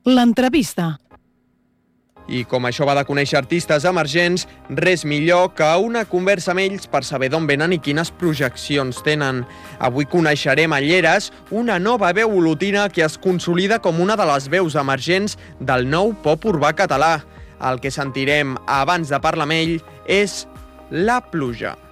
L'entrevista. I com això va de conèixer artistes emergents, res millor que una conversa amb ells per saber d'on venen i quines projeccions tenen. Avui coneixerem a Lleres, una nova veu olotina que es consolida com una de les veus emergents del nou pop urbà català. El que sentirem abans de parlar amb ell és La Pluja.